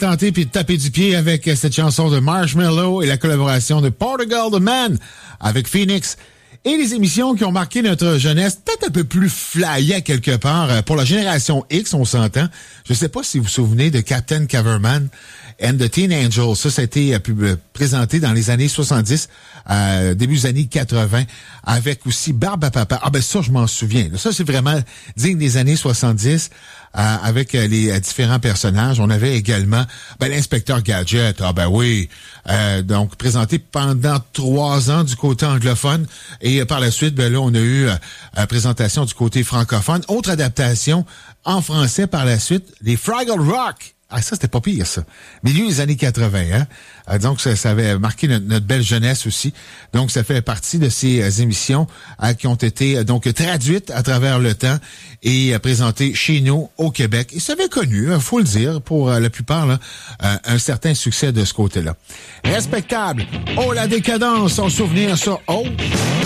tenter puis de taper du pied avec cette chanson de Marshmello et la collaboration de Portugal The Man avec Phoenix. Et les émissions qui ont marqué notre jeunesse, peut-être un peu plus flyées quelque part. Pour la génération X, on s'entend. Je sais pas si vous vous souvenez de Captain Caverman and the Teen Angels. Ça a été présenté dans les années 70, début des années 80, avec aussi Barbe à Papa. Ah ben ça, je m'en souviens. Ça, c'est vraiment digne des années 70. Avec les différents personnages. On avait également l'inspecteur Gadget. Ah ben oui. Donc présenté pendant 3 ans du côté anglophone. Et par la suite, là, on a eu présentation du côté francophone. Autre adaptation en français par la suite, les Fraggle Rock. Ah, ça, c'était pas pire, ça. Milieu des années 80, hein. Donc, ça avait marqué notre belle jeunesse aussi. Donc, ça fait partie de ces émissions qui ont été donc traduites à travers le temps et présentées chez nous au Québec. Et ça avait connu, faut le dire, pour la plupart, là, un certain succès de ce côté-là. Respectable. Oh, la décadence, en souvenir, ça. Oh!